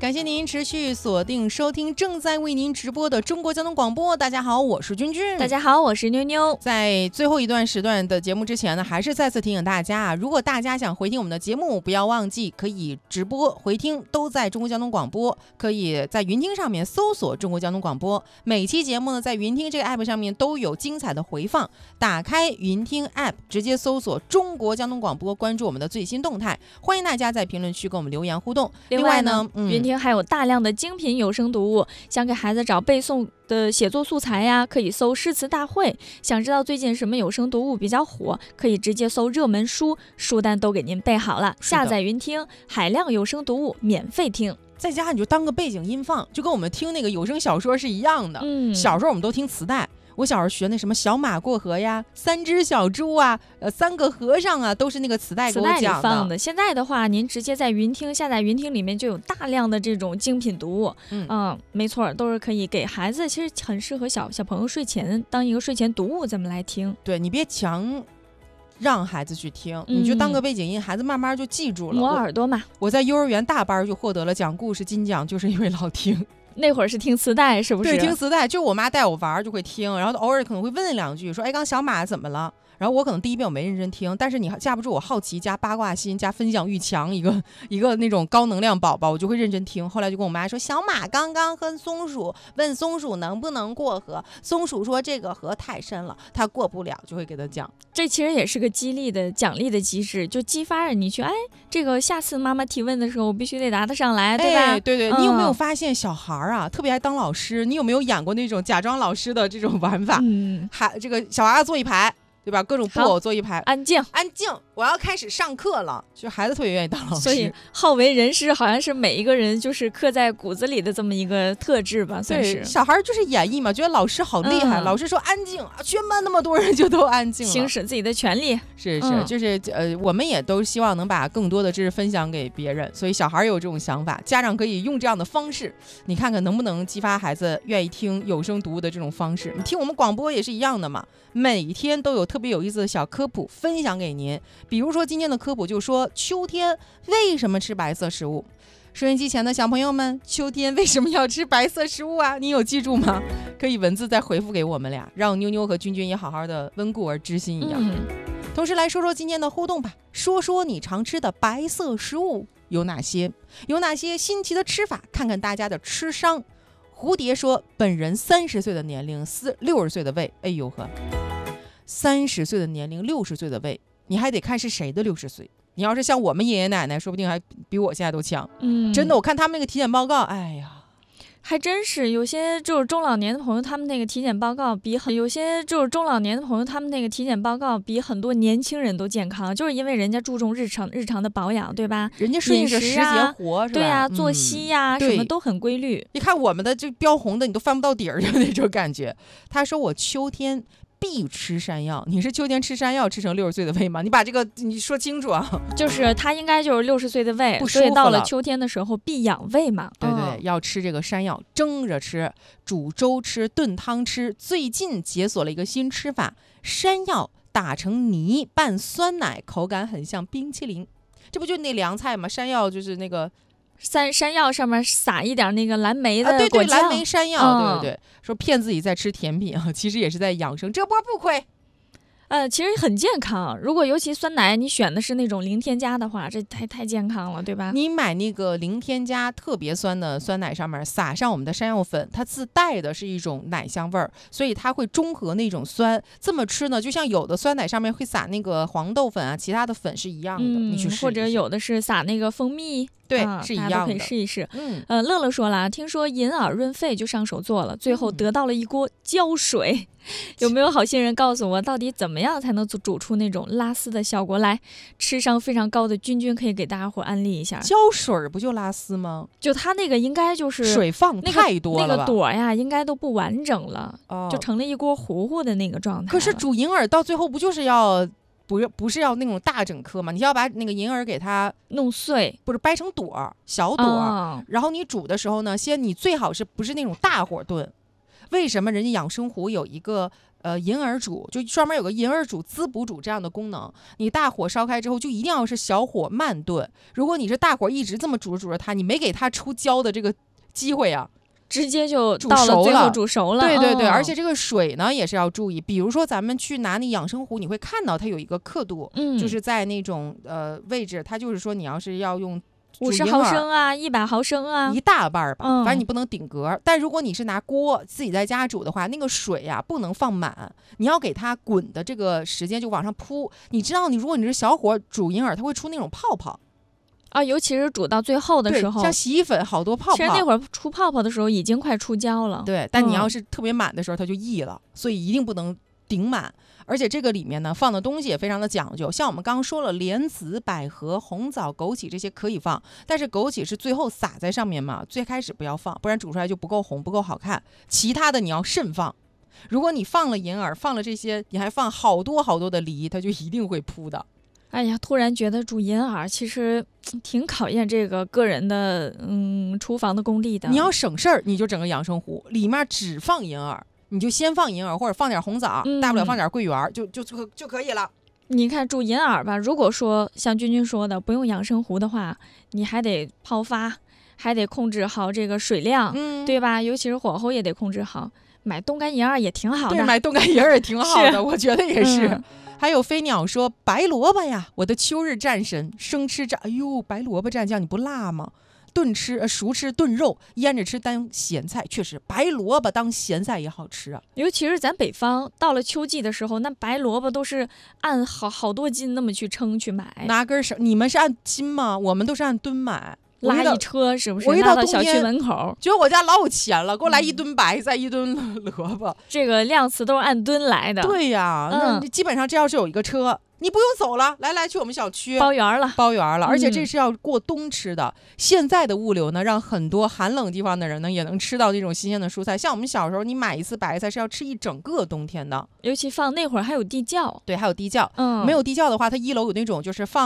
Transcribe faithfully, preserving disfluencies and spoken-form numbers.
感谢您持续锁定收听正在为您直播的中国交通广播。大家好，我是君君。 大家好，我是妞妞。 在最后一段时段的节目之前呢，还是再次提醒大家啊，如果大家想回听我们的节目，不要忘记可以直播回听，都在中国交通广播，可以在云听上面搜索中国交通广播。每期节目呢，在云听这个 app 上面都有精彩的回放。打开云听 app， 直接搜索中国交通广播，关注我们的最新动态。欢迎大家在评论区跟我们留言互动。 另外呢， 嗯、 云听还有大量的精品有声读物，想给孩子找背诵的写作素材呀，可以搜诗词大会。想知道最近什么有声读物比较火，可以直接搜热门书，书单都给您备好了。下载云听，海量有声读物免费听。 在家你就当个背景音放，就跟我们听那个有声小说是一样的。 嗯， 小时候我们都听磁带。我小时候学那什么小马过河呀，三只小猪啊，呃，三个和尚啊，都是那个磁带给我讲的。 磁带里放的。现在的话，您直接在云听下载云听里面就有大量的这种精品读物。嗯，嗯没错，都是可以给孩子，其实很适合小小朋友睡前当一个睡前读物这么来听。 对，你别强让孩子去听，你就当个背景音，嗯、孩子慢慢就记住了。 磨耳朵嘛。 我, 我在幼儿园大班就获得了讲故事金奖，就是因为老听。 那会儿是听磁带，是不是？ 对，听磁带，就我妈带我玩就会听，然后偶尔可能会问两句，说：“哎，刚小马怎么了？”然后我可能第一遍我没认真听，但是你架不住我好奇加八卦心加分享欲强，一个一个那种高能量宝宝，我就会认真听。后来就跟我妈说，小马刚刚和松鼠问松鼠能不能过河，松鼠说这个河太深了，它过不了，就会给他讲。 这其实也是个激励的奖励的机制，就激发着你去，哎，这个下次妈妈提问的时候，我必须得答得上来，对吧？ 哎、对对、嗯，你有没有发现小孩啊特别爱当老师？你有没有演过那种假装老师的这种玩法？嗯，还这个小娃娃坐一排。对吧？各种布偶坐一排， 安静， 安静！我要开始上课了。就孩子特别愿意当老师， 所以好为人师好像是每一个人就是刻在骨子里的这么一个特质吧，算是。 小孩就是演绎嘛，觉得老师好厉害，嗯、老师说安静，全班那么多人就都安静了， 行使自己的权利。 是是，嗯、就是呃，我们也都希望能把更多的知识分享给别人，所以小孩有这种想法，家长可以用这样的方式，你看看能不能激发孩子愿意听有声读物的这种方式。你听我们广播也是一样的嘛，每天都有特别有意思的小科普分享给您。比如说今天的科普就说秋天为什么吃白色食物。收音机前的小朋友们，秋天为什么要吃白色食物啊？你有记住吗？可以文字再回复给我们俩，让妞妞和君君也好好的温故而知新一样。嗯、同时来说说今天的互动吧，说说你常吃的白色食物有哪些，有哪些新奇的吃法，看看大家的吃商。蝴蝶说，本人三十岁的年龄，四六十岁的胃。哎呦呵，三十岁的年龄，六十岁的胃，你还得看是谁的六十岁。你要是像我们爷爷奶奶，说不定还比我现在都强。嗯，真的，我看他们那个体检报告，哎呀， 还真是有些就是中老年的朋友，他们那个体检报告比很有些就是中老年的朋友，他们那个体检报告比很多年轻人都健康，就是因为人家注重日常日常的保养，对吧？ 人家顺应着时节活，是吧？ 对呀、啊，作息呀、啊嗯，什么都很规律。 你看我们的这标红的，你都翻不到底儿的那种感觉。他说我秋天必吃山药，你是秋天吃山药吃成六十岁的胃吗？你把这个你说清楚啊！ 就是他应该就是六十岁的胃， 不舒服了， 所以到了秋天的时候必养胃嘛。 对对，嗯、要吃这个山药，蒸着吃，煮粥吃，炖汤吃。最近解锁了一个新吃法，山药打成泥拌酸奶，口感很像冰淇淋。这不就那凉菜吗？山药就是那个。 山山药上面撒一点那个蓝莓的果酱、啊、对对，蓝莓山药， 嗯、 对对对，说骗自己在吃甜品啊，其实也是在养生，这波不亏。 呃，其实很健康。如果尤其酸奶，你选的是那种零添加的话，这太太健康了，对吧？ 你买那个零添加特别酸的酸奶，上面撒上我们的山药粉，它自带的是一种奶香味儿，所以它会中和那种酸。这么吃呢，就像有的酸奶上面会撒那个黄豆粉啊，其他的粉是一样的， 嗯、 你去试一试。 或者有的是撒那个蜂蜜。 对、 啊， 是一样的， 大家都可以试一试。 嗯， 呃，乐乐说了，听说银耳润肺就上手做了，最后得到了一锅胶水。嗯、有没有好心人告诉我，到底怎么样才能煮出那种拉丝的效果来？吃伤非常高的君君可以给大家伙安利一下。 胶水不就拉丝吗？ 就它那个应该就是水放太多了吧、 那个、那个朵呀，应该都不完整了，哦、就成了一锅糊糊的那个状态。 可是煮银耳到最后不就是要？不是不是要那种大整颗嘛？你要把那个银耳给它弄碎， 不是掰成朵小朵、哦，然后你煮的时候呢，先你最好是不是那种大火炖， 为什么人家养生壶有一个呃银耳煮，就专门有个银耳煮、滋补煮这样的功能？你大火烧开之后，就一定要是小火慢炖。如果你是大火一直这么煮着煮着它，你没给它出胶的这个机会啊。 直接就到了最后煮熟了。 对对对、 哦， 而且这个水呢也是要注意，比如说咱们去拿那养生壶，你会看到它有一个刻度， 嗯， 就是在那种呃位置，它就是说你要是要用五十毫升啊，一百毫升啊， 一大半吧， 嗯， 反正你不能顶格。但如果你是拿锅自己在家煮的话，那个水呀、啊、不能放满，你要给它滚的这个时间就往上扑。你知道，你如果你是小火煮银耳，它会出那种泡泡。 啊，尤其是煮到最后的时候， 像洗衣粉好多泡泡。 其实那会儿出泡泡的时候已经快出胶了。 对，但你要是特别满的时候，它就溢了，所以一定不能顶满。而且这个里面呢，放的东西也非常的讲究，像我们刚刚说了，莲子、百合、红枣、枸杞这些可以放，但是枸杞是最后撒在上面嘛，最开始不要放，不然煮出来就不够红，不够好看。其他的你要慎放。如果你放了银耳，放了这些，你还放好多好多的梨，它就一定会扑的。 哎呀，突然觉得煮银耳其实挺考验这个个人的嗯厨房的功力的。 你要省事儿，你就整个养生壶，里面只放银耳，你就先放银耳或者放点红枣，嗯、大不了放点桂圆，就就就就可以了。 你看煮银耳吧，如果说像君君说的不用养生壶的话，你还得泡发，还得控制好这个水量，嗯、对吧？尤其是火候也得控制好。买冻干银耳也挺好的， 对，买冻干银耳也挺好的，我觉得也是。 嗯， 还有飞鸟说白萝卜呀，我的秋日战神，生吃蘸，哎呦，白萝卜蘸酱你不辣吗？炖吃呃熟吃炖肉，腌着吃当咸菜，确实白萝卜当咸菜也好吃啊。 尤其是咱北方到了秋季的时候，那白萝卜都是按好好多斤那么去称去买， 拿根绳，你们是按斤吗？我们都是按吨买。 拉一车是不是？ 我一拉到小区门口， 觉得我家老有钱了，给我来一吨白菜，嗯、一吨萝卜， 这个量词都是按吨来的。 对呀，嗯、那基本上这要是有一个车，你不用走了，来来去我们小区包圆了， 包圆了。而且这是要过冬吃的。嗯、现在的物流呢，让很多寒冷地方的人呢也能吃到这种新鲜的蔬菜。像我们小时候，你买一次白菜是要吃一整个冬天的。 尤其放那会儿还有地窖， 对，还有地窖。 嗯， 没有地窖的话，它一楼有那种就是放。